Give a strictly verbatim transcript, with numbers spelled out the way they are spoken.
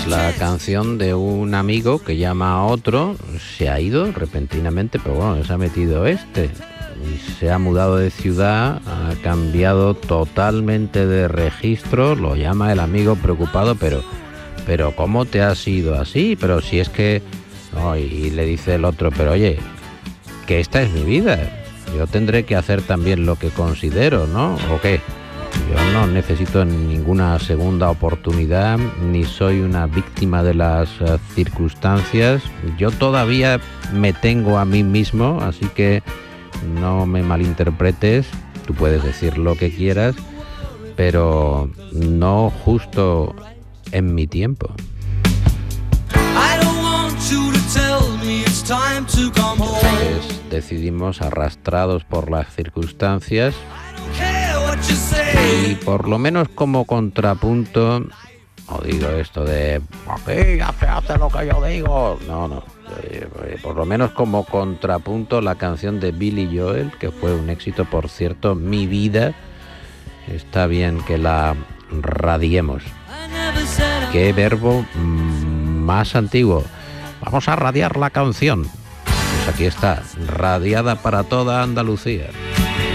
la canción de un amigo que llama a otro, se ha ido repentinamente, pero bueno, se ha metido este, y se ha mudado de ciudad, ha cambiado totalmente de registro, lo llama el amigo preocupado, pero, pero ¿cómo te has ido así? Pero si es que... No, y le dice el otro, pero oye, que esta es mi vida, yo tendré que hacer también lo que considero, ¿no? ¿O qué? Yo no necesito ninguna segunda oportunidad, ni soy una víctima de las uh, circunstancias. Yo todavía me tengo a mí mismo, así que no me malinterpretes. Tú puedes decir lo que quieras, pero no justo en mi tiempo. Entonces decidimos, arrastrados por las circunstancias, y por lo menos como contrapunto, no digo esto de aquí ya se hace lo que yo digo, no, no, eh, por lo menos como contrapunto la canción de Billy Joel, que fue un éxito, por cierto, Mi Vida, está bien que la radiemos. Qué verbo más antiguo. Vamos a radiar la canción. Pues aquí está, radiada para toda Andalucía.